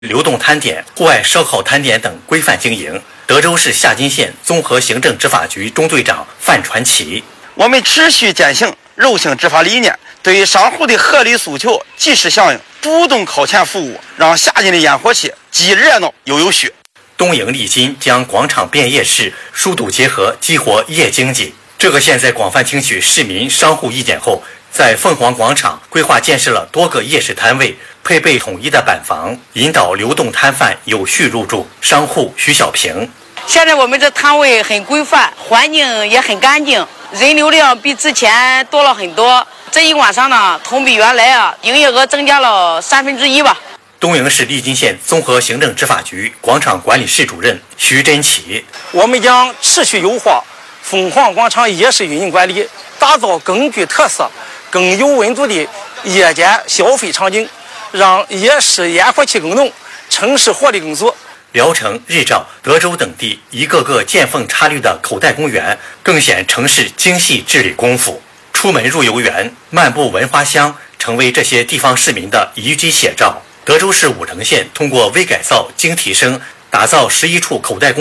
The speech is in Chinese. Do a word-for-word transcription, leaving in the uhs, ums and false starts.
流动摊点、户外烧烤摊点等规范经营。德州市夏津县综合行政执法局中队长范传奇： 我们持续践行柔性执法理念，对商户的合理诉求及时响应，主动靠前服务，让夏津的烟火气既热闹又有序。 东营利津将广场变夜市疏堵结合，激活夜经济。这个县在广泛听取市民商户意见后，在凤凰广场规划建设了多个夜市摊位，配备统一的板房，引导流动摊贩有序入驻。商户徐小平： 现在我们这摊位很规范，环境也很干净，人流量比之前多了很多。这一晚上呢，同比原来啊，营业额增加了三分之一吧。 东营市利津县综合行政执法局广场管理室主任徐真奇： 我们将持续优化凤凰广场夜市运营管理，打造更具特色、更有温度的夜间消费场景，让夜市烟火气更浓，城市活力更足。 聊城、日照、德州等地一个个见缝插绿的口袋公园，更显城市精细治理功夫。出门入游园，漫步闻花香，成为这些地方市民的宜居写照。德州市武城县通过微改造、精提升，打造十一处口袋公园。